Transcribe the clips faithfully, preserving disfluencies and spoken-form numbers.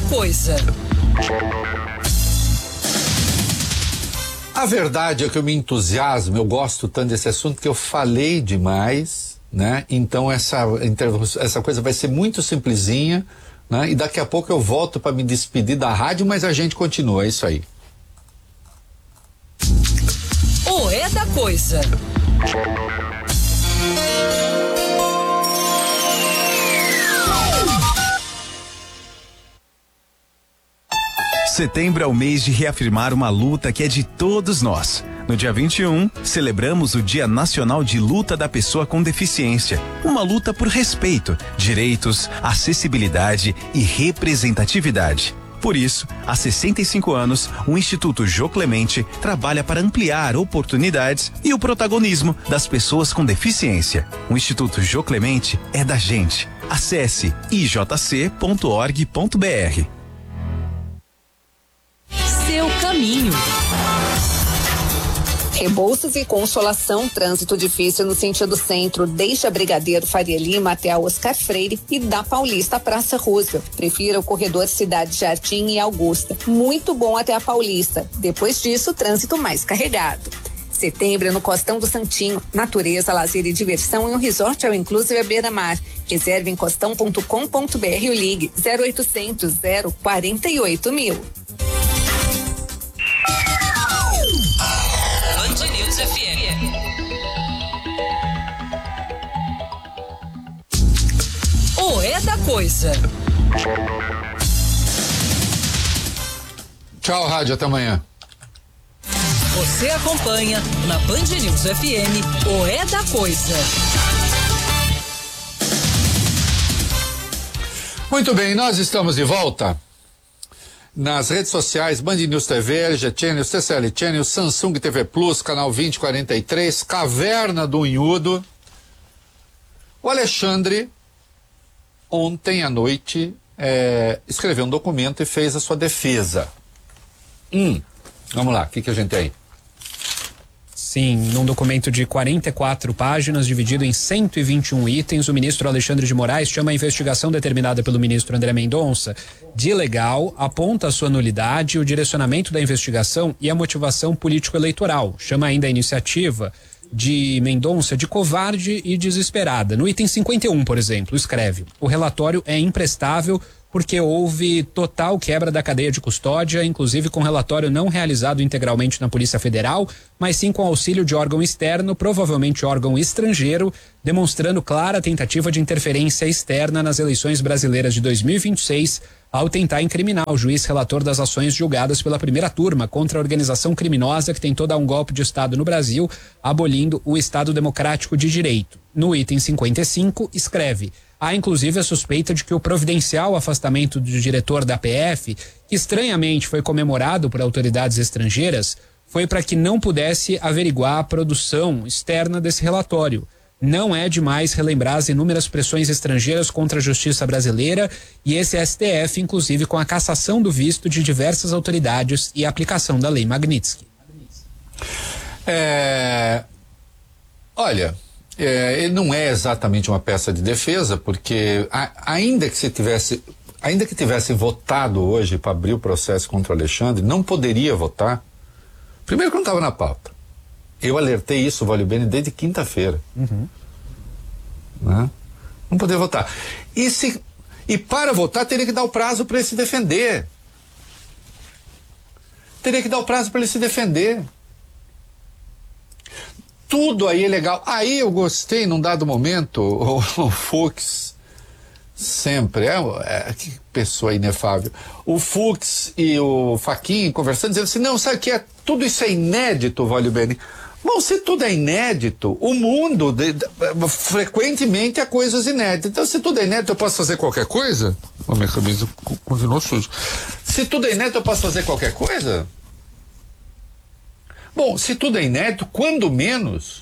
Coisa. A verdade é que eu me entusiasmo, eu gosto tanto desse assunto que eu falei demais, né? Então essa, essa coisa vai ser muito simplesinha, né? E daqui a pouco eu volto para me despedir da rádio, mas a gente continua, é isso aí. O É da Coisa. Setembro é o mês de reafirmar uma luta que é de todos nós. No dia vinte e um, celebramos o Dia Nacional de Luta da Pessoa com Deficiência. Uma luta por respeito, direitos, acessibilidade e representatividade. Por isso, há sessenta e cinco anos, o Instituto Jô Clemente trabalha para ampliar oportunidades e o protagonismo das pessoas com deficiência. O Instituto Jô Clemente é da gente. Acesse i j c ponto org ponto b r. Seu caminho. Rebouças e Consolação, trânsito difícil no sentido centro, desde a Brigadeiro Faria Lima até a Oscar Freire e da Paulista à Praça Roosevelt. Prefira o corredor Cidade Jardim e Augusta. Muito bom até a Paulista. Depois disso, trânsito mais carregado. Setembro no Costão do Santinho. Natureza, lazer e diversão em um resort ao inclusive à beira-mar. Reserve em costão ponto com ponto b r ou ligue zero oitocentos, zero quarenta e oito mil. Band News F M. O É da Coisa. Tchau, rádio, até amanhã. Você acompanha na Band News F M o É da Coisa. Muito bem, nós estamos de volta nas redes sociais, Band News T V, L G Channel, C C L Channel, Samsung T V Plus, canal vinte e quarenta e três, Caverna do Unhudo. O Alexandre, ontem à noite, é, escreveu um documento e fez a sua defesa. Hum, vamos lá, o que, que a gente tem aí? Sim, num documento de quarenta e quatro páginas, dividido em cento e vinte e um itens, o ministro Alexandre de Moraes chama a investigação determinada pelo ministro André Mendonça de ilegal, aponta a sua nulidade, o direcionamento da investigação e a motivação político-eleitoral. Chama ainda a iniciativa de Mendonça de covarde e desesperada. No item cinquenta e um, por exemplo, escreve: o relatório é imprestável porque houve total quebra da cadeia de custódia, inclusive com relatório não realizado integralmente na Polícia Federal, mas sim com auxílio de órgão externo, provavelmente órgão estrangeiro, demonstrando clara tentativa de interferência externa nas eleições brasileiras de dois mil e vinte e seis, ao tentar incriminar o juiz relator das ações julgadas pela primeira turma contra a organização criminosa que tentou dar um golpe de Estado no Brasil, abolindo o Estado Democrático de Direito. No item cinquenta e cinco, escreve: há inclusive a suspeita de que o providencial afastamento do diretor da P F, que estranhamente foi comemorado por autoridades estrangeiras, foi para que não pudesse averiguar a produção externa desse relatório. Não é demais relembrar as inúmeras pressões estrangeiras contra a justiça brasileira e esse S T F, inclusive com a cassação do visto de diversas autoridades e a aplicação da Lei Magnitsky. É... Olha... É, ele não é exatamente uma peça de defesa, porque a, ainda que se tivesse, ainda que tivesse votado hoje para abrir o processo contra o Alexandre, não poderia votar. Primeiro que não estava na pauta. Eu alertei isso, Valio Bene, desde quinta-feira. Uhum. Né? Não poderia votar. E, se, e para votar teria que dar o prazo para ele se defender. Teria que dar o prazo para ele se defender. Tudo aí é legal. Aí eu gostei, num dado momento, o, o Fux, sempre, é, é, que pessoa inefável. O Fux e o Fachin conversando, dizendo assim: não, sabe o que é? Tudo isso é inédito, Valio Bene. Bom, se tudo é inédito, o mundo de, de, frequentemente há coisas inéditas. Então, se tudo é inédito, eu posso fazer qualquer coisa? A minha camisa continuou suja. Se tudo é inédito, eu posso fazer qualquer coisa? Bom, se tudo é inédito, quando menos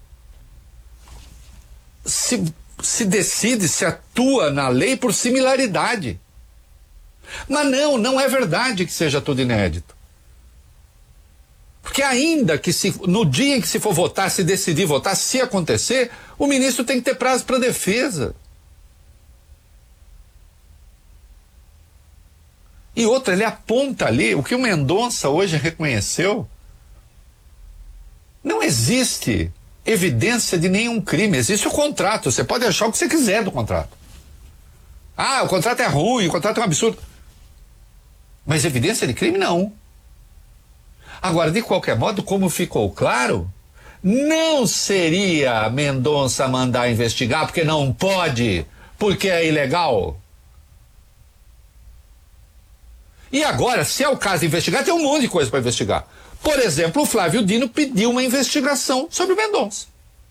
se, se decide, se atua na lei por similaridade. Mas não, não é verdade que seja tudo inédito. Porque ainda que se, no dia em que se for votar, se decidir votar, se acontecer, o ministro tem que ter prazo para defesa. E outra, ele aponta ali, o que o Mendonça hoje reconheceu, não existe evidência de nenhum crime, existe o contrato, você pode achar o que você quiser do contrato. Ah, o contrato é ruim, o contrato é um absurdo. Mas evidência de crime, não. Agora, de qualquer modo, como ficou claro, não seria Mendonça mandar investigar, porque não pode, porque é ilegal. E agora, se é o caso de investigar, tem um monte de coisa para investigar. Por exemplo, o Flávio Dino pediu uma investigação sobre o Mendonça.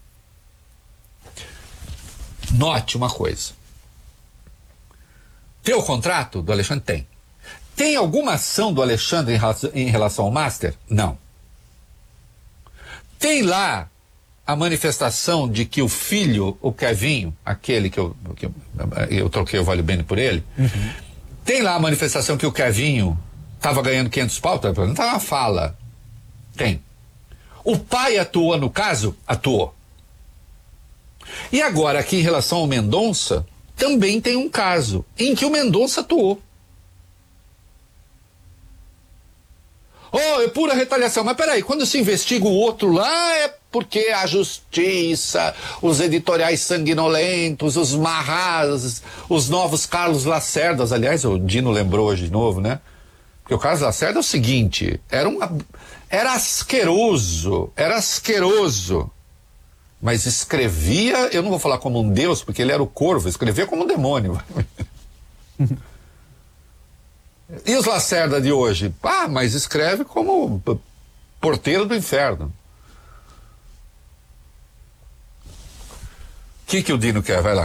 Note uma coisa. Tem o contrato do Alexandre? Tem. Tem alguma ação do Alexandre em relação ao Master? Não. Tem lá a manifestação de que o filho, o Kevinho, aquele que eu, que eu, eu troquei o Vale Bene por ele, uhum. Tem lá a manifestação que o Kevinho estava ganhando quinhentos pau, não está na fala. Tem. O pai atuou no caso? Atuou. E agora, aqui em relação ao Mendonça, também tem um caso em que o Mendonça atuou. Oh, é pura retaliação. Mas peraí, quando se investiga o outro lá, é porque a justiça, os editoriais sanguinolentos, os marras, os novos Carlos Lacerdas. Aliás, o Dino lembrou hoje de novo, né? Porque o Carlos Lacerda é o seguinte, era um... Era asqueroso, era asqueroso. Mas escrevia, eu não vou falar como um deus, porque ele era o corvo, escrevia como um demônio. E os Lacerda de hoje? Ah, mas escreve como porteiro do inferno. O que que o Dino quer? Vai lá.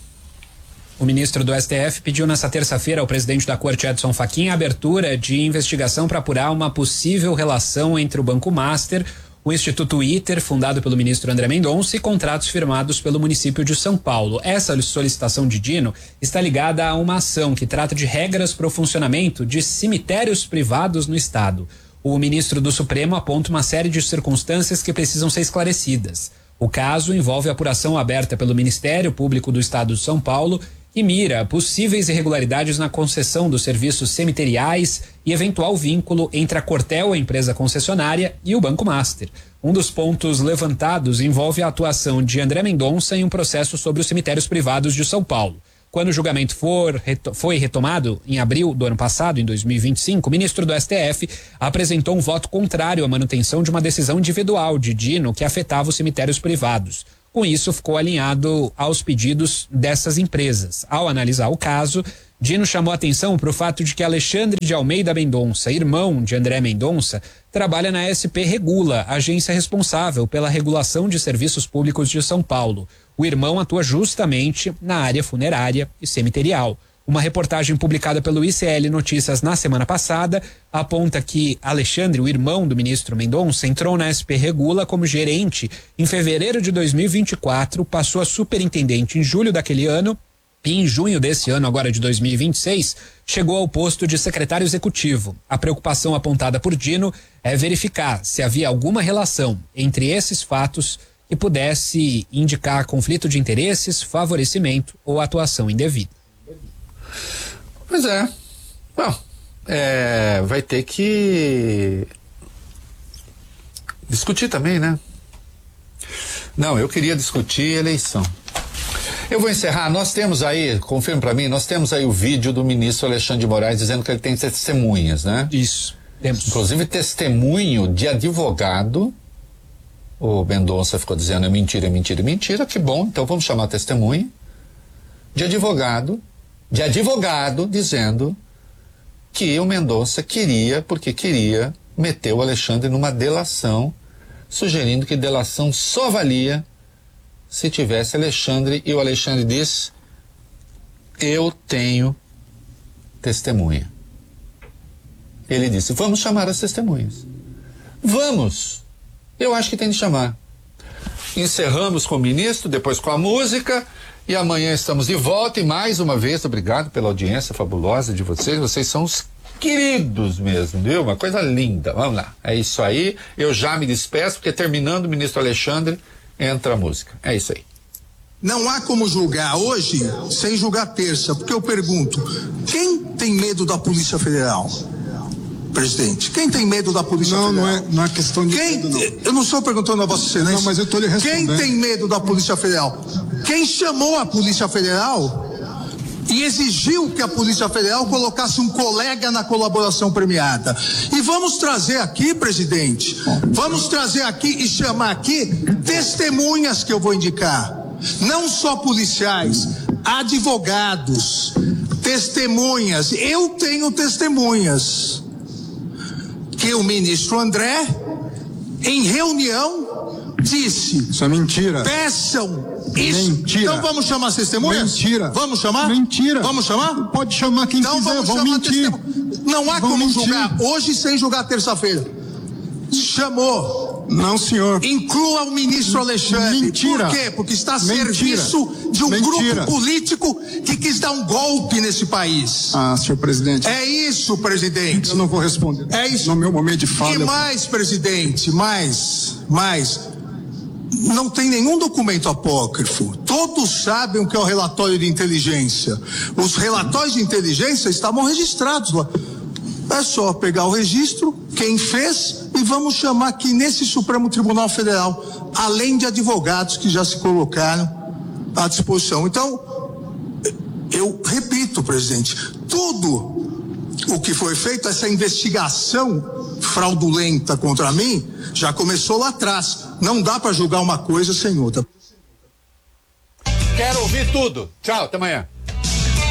O ministro do S T F pediu nesta terça-feira ao presidente da Corte, Edson Fachin, a abertura de investigação para apurar uma possível relação entre o Banco Master, o Instituto ITER, fundado pelo ministro André Mendonça, e contratos firmados pelo município de São Paulo. Essa solicitação de Dino está ligada a uma ação que trata de regras para o funcionamento de cemitérios privados no estado. O ministro do Supremo aponta uma série de circunstâncias que precisam ser esclarecidas. O caso envolve a apuração aberta pelo Ministério Público do Estado de São Paulo e mira possíveis irregularidades na concessão dos serviços cemiteriais e eventual vínculo entre a Cortel, a empresa concessionária, e o Banco Master. Um dos pontos levantados envolve a atuação de André Mendonça em um processo sobre os cemitérios privados de São Paulo. Quando o julgamento for, reto, foi retomado em abril do ano passado, em dois mil e vinte e cinco, o ministro do S T F apresentou um voto contrário à manutenção de uma decisão individual de Dino que afetava os cemitérios privados. Com isso, ficou alinhado aos pedidos dessas empresas. Ao analisar o caso, Dino chamou atenção para o fato de que Alexandre de Almeida Mendonça, irmão de André Mendonça, trabalha na S P Regula, agência responsável pela regulação de serviços públicos de São Paulo. O irmão atua justamente na área funerária e cemiterial. Uma reportagem publicada pelo I C L Notícias na semana passada aponta que Alexandre, o irmão do ministro Mendonça, entrou na S P Regula como gerente em fevereiro de dois mil e vinte e quatro, passou a superintendente em julho daquele ano e em junho desse ano, agora de dois mil e vinte e seis, chegou ao posto de secretário executivo. A preocupação apontada por Dino é verificar se havia alguma relação entre esses fatos que pudesse indicar conflito de interesses, favorecimento ou atuação indevida. Pois é. Bom, é, vai ter que discutir também, né? Não, eu queria discutir eleição. Eu vou encerrar. Nós temos aí, confirme para mim, nós temos aí o vídeo do ministro Alexandre de Moraes dizendo que ele tem testemunhas, né? Isso, temos. Inclusive testemunho de advogado. O Mendonça ficou dizendo é mentira, é mentira, é mentira. Que bom, então vamos chamar testemunha de advogado. De advogado dizendo que o Mendonça queria, porque queria, meter o Alexandre numa delação, sugerindo que delação só valia se tivesse Alexandre, e o Alexandre diz: eu tenho testemunha. Ele disse: vamos chamar as testemunhas. Vamos! Eu acho que tem de chamar. Encerramos com o ministro, depois com a música. E amanhã estamos de volta e mais uma vez, obrigado pela audiência fabulosa de vocês. Vocês são os queridos mesmo, viu? Uma coisa linda. Vamos lá. É isso aí. Eu já me despeço, porque terminando o ministro Alexandre, entra a música. É isso aí. Não há como julgar hoje sem julgar terça, porque eu pergunto, quem tem medo da Polícia Federal? Presidente, quem tem medo da Polícia não, Federal? Não, não é, não é questão de quem, medo, não. Eu não estou perguntando a Vossa Excelência. Não, mas eu estou lhe respondendo. Quem tem medo da Polícia Federal? Quem chamou a Polícia Federal e exigiu que a Polícia Federal colocasse um colega na colaboração premiada. E vamos trazer aqui, presidente, vamos trazer aqui e chamar aqui testemunhas que eu vou indicar. Não só policiais, advogados, testemunhas. Eu tenho testemunhas. Que o ministro André, em reunião, disse... Isso é mentira. Peçam isso. Mentira. Então vamos chamar as testemunhas? Mentira. Vamos chamar? Mentira. Vamos chamar? Pode chamar quem então quiser, vamos vão chamar mentir. Testemunha. Não há vão como mentir. julgar hoje sem julgar terça-feira. Chamou. Não, senhor. Inclua o ministro Alexandre. Mentira. Por quê? Porque está a Mentira. serviço de um Mentira. grupo político que quis dar um golpe nesse país. Ah, senhor presidente. É isso, presidente. Eu não vou responder. É isso. No meu momento de fala. E mais, presidente, mais, mais. Não tem nenhum documento apócrifo. Todos sabem o que é o relatório de inteligência. Os relatórios de inteligência estavam registrados lá. É só pegar o registro, quem fez, e vamos chamar aqui nesse Supremo Tribunal Federal, além de advogados que já se colocaram à disposição. Então, eu repito, presidente, tudo o que foi feito, essa investigação fraudulenta contra mim, já começou lá atrás. Não dá para julgar uma coisa sem outra. Quero ouvir tudo. Tchau, até amanhã.